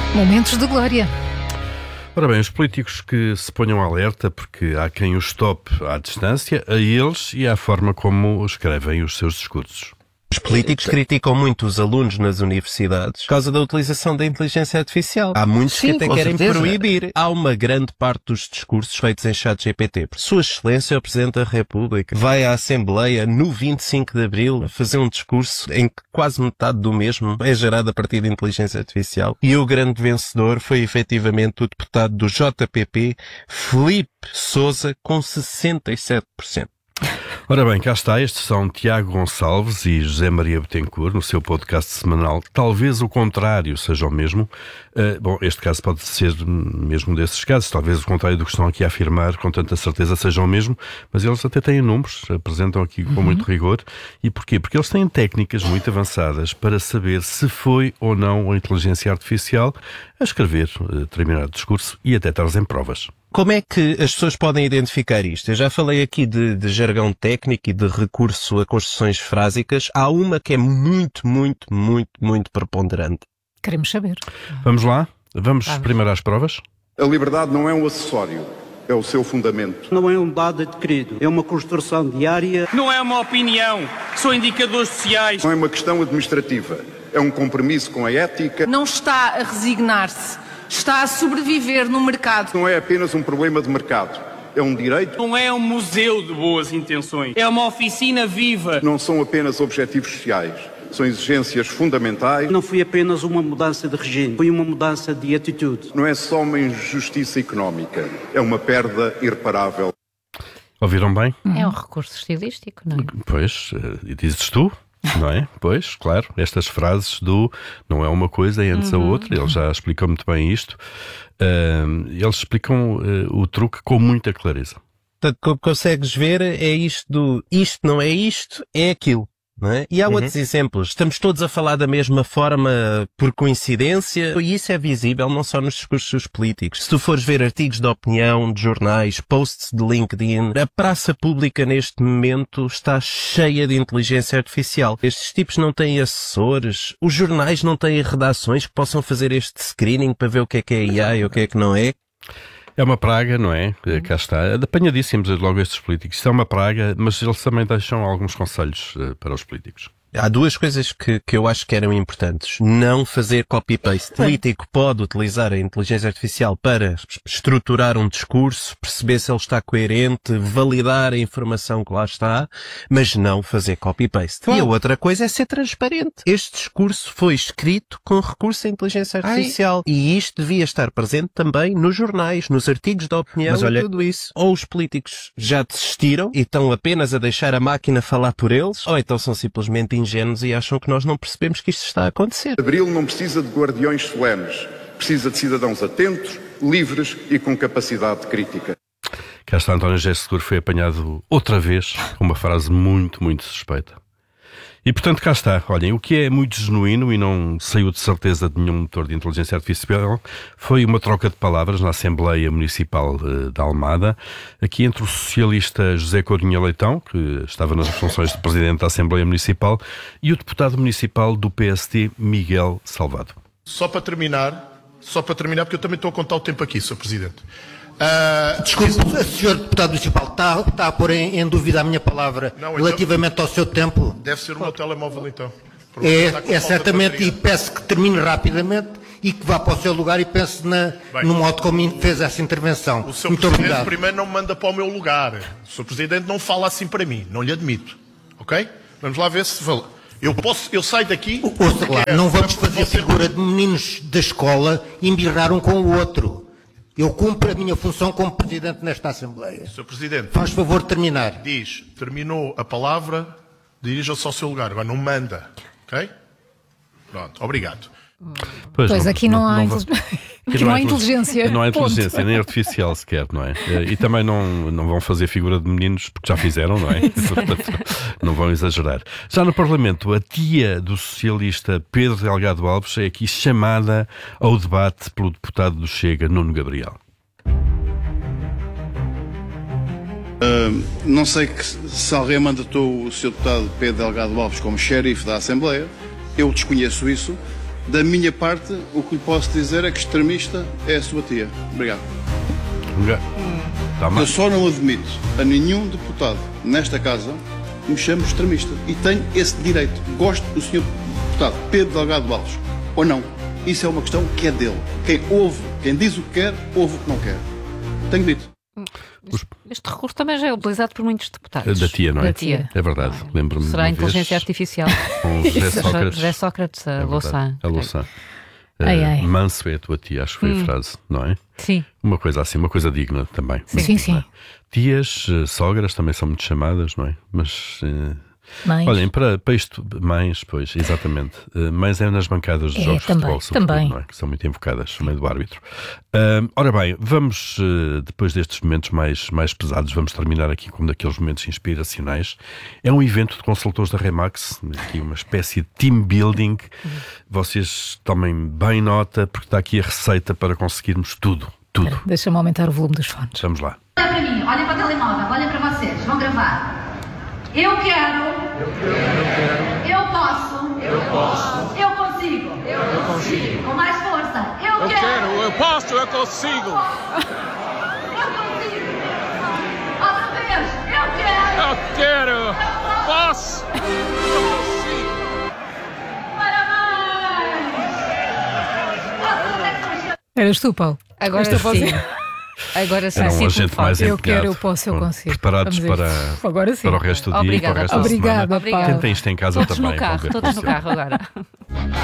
Momentos de glória. Ora bem, os políticos que se ponham alerta, porque há quem os tope à distância, a eles e à forma como escrevem os seus discursos. Os políticos criticam muito os alunos nas universidades por causa da utilização da inteligência artificial. Há muitos que até querem proibir. Há uma grande parte dos discursos feitos em ChatGPT. Sua Excelência, o Presidente da República, vai à Assembleia no 25 de Abril a fazer um discurso em que quase metade do mesmo é gerado a partir de inteligência artificial. E o grande vencedor foi efetivamente o deputado do JPP, Filipe Sousa, com 67%. Ora bem, cá está, estes são Tiago Gonçalves e José Maria Betancourt, no seu podcast semanal. Talvez o contrário seja o mesmo. Bom, este caso pode ser mesmo desses casos. Talvez o contrário do que estão aqui a afirmar com tanta certeza seja o mesmo, mas eles até têm números, apresentam aqui com muito rigor. E porquê? Porque eles têm técnicas muito avançadas para saber se foi ou não a inteligência artificial a escrever determinado discurso e até trazem provas. Como é que as pessoas podem identificar isto? Eu já falei aqui de jargão técnico e de recurso a construções frásicas. Há uma que é muito preponderante. Queremos saber. Vamos lá? Vamos primeiro às provas? A liberdade não é um acessório, é o seu fundamento. Não é um dado adquirido, é uma construção diária. Não é uma opinião, são indicadores sociais. Não é uma questão administrativa, é um compromisso com a ética. Não está a resignar-se, está a sobreviver no mercado. Não é apenas um problema de mercado, é um direito. Não é um museu de boas intenções, é uma oficina viva. Não são apenas objetivos sociais, são exigências fundamentais. Não foi apenas uma mudança de regime, foi uma mudança de atitude. Não é só uma injustiça económica, é uma perda irreparável. Ouviram bem? É um recurso estilístico, não é? Pois, dizes tu, não é? Pois, claro, estas frases do não é uma coisa e antes a outra, eles já explicam muito bem isto. Eles explicam o truque com muita clareza. Portanto, como consegues ver, é isto do isto não é isto, é aquilo. Não é? E há outros exemplos. Estamos todos a falar da mesma forma por coincidência, e isso é visível não só nos discursos dos políticos. Se tu fores ver artigos de opinião, de jornais, posts de LinkedIn, a praça pública neste momento está cheia de inteligência artificial. Estes tipos não têm assessores, os jornais não têm redações que possam fazer este screening para ver o que é AI e o que é que não é. É uma praga, não é? Cá está. Apanhadíssimos logo estes políticos. Isto é uma praga, mas eles também deixam alguns conselhos para os políticos. Há duas coisas que eu acho que eram importantes. Não fazer copy-paste. O político pode utilizar a inteligência artificial para estruturar um discurso, perceber se ele está coerente, validar a informação que lá está, mas não fazer copy-paste. E a outra coisa é ser transparente. Este discurso foi escrito com recurso à inteligência artificial. E isto devia estar presente também nos jornais, nos artigos de opinião e tudo isso. Ou os políticos já desistiram e estão apenas a deixar a máquina falar por eles, ou então são simplesmente ingênuos e acham que nós não percebemos que isto está a acontecer. Abril não precisa de guardiões solenes, precisa de cidadãos atentos, livres e com capacidade crítica. Cá está, António José Seguro foi apanhado outra vez com uma frase muito suspeita. E portanto cá está, olhem, o que é muito genuíno e não saiu de certeza de nenhum motor de inteligência artificial foi uma troca de palavras na Assembleia Municipal de Almada, aqui entre o socialista José Courinho Leitão, que estava nas funções de Presidente da Assembleia Municipal, e o deputado municipal do PSD, Miguel Salvado. Só para terminar, porque eu também estou a contar o tempo aqui, Sr. Presidente. Desculpe, Sr. Deputado Municipal, está a pôr em dúvida a minha palavra relativamente ao seu tempo? Deve ser o meu telemóvel, então. É certamente, e peço que termine rapidamente e que vá para o seu lugar e pense no modo como fez essa intervenção. O Sr. Muito Presidente obrigado. primeiro não me manda para o meu lugar. O Sr. Presidente não fala assim para mim, não lhe admito. Ok? Vamos lá ver se fala. Eu saio daqui... Ouça lá, não vamos fazer figura de meninos da escola e embirrar um com o outro. Eu cumpro a minha função como Presidente nesta Assembleia. Sr. Presidente... Faz favor de terminar. Terminou a palavra, dirija-se ao seu lugar. Agora não manda. Ok? Pronto, obrigado. Pois aqui não há inteligência. Não há inteligência, nem artificial sequer, não é? E também não vão fazer figura de meninos, porque já fizeram, não é? Portanto, não vão exagerar. Já no Parlamento, a tia do socialista Pedro Delgado Alves é aqui chamada ao debate pelo deputado do Chega, Nuno Gabriel. Não sei se alguém mandatou o Sr. Deputado Pedro Delgado Alves como xerife da Assembleia. Eu desconheço isso. Da minha parte, o que lhe posso dizer é que extremista é a sua tia. Obrigado. Eu só não admito a nenhum deputado nesta casa que me chame extremista. E tenho esse direito. Gosto do senhor deputado Pedro Delgado Alves. Ou não. Isso é uma questão que é dele. Quem diz o que quer, ouve o que não quer. Tenho dito. Este recurso também já é utilizado por muitos deputados. Da tia, não é? Da tia. É verdade. Lembro-me. Será a inteligência artificial. Com José Sócrates, a Louçã. A Louçã. Manso é a tua tia, acho que foi a frase, não é? Sim. Uma coisa assim, uma coisa digna também. Sim. Tias, sogras também são muito chamadas, não é? Mas... Mães. Olhem, para isto, mães, pois, exatamente. Mães é nas bancadas dos jogos de futebol, sobretudo, não é? Que são muito invocadas no meio do árbitro. Ora bem, vamos, depois destes momentos mais pesados, vamos terminar aqui com um daqueles momentos inspiracionais. É um evento de consultores da Remax, aqui uma espécie de team building. Vocês tomem bem nota, porque está aqui a receita para conseguirmos tudo. Deixa-me aumentar o volume dos fones. Vamos lá. Olha para mim, olhem para o telemóvel, olhem para vocês, vão gravar. Eu quero. Eu posso. Eu consigo. Com mais força. Eu quero. Eu posso, eu consigo. Eu consigo. Outra vez. Eu quero. Posso. Eu consigo. Parabéns. Eras tu, Paulo. Agora sim. Agora sim, um agente mais eu quero, eu posso, eu consigo. Preparados para o resto do dia e para o resto da semana. Obrigada, Paulo. Quem tem isto em casa todos também. Todos no carro agora.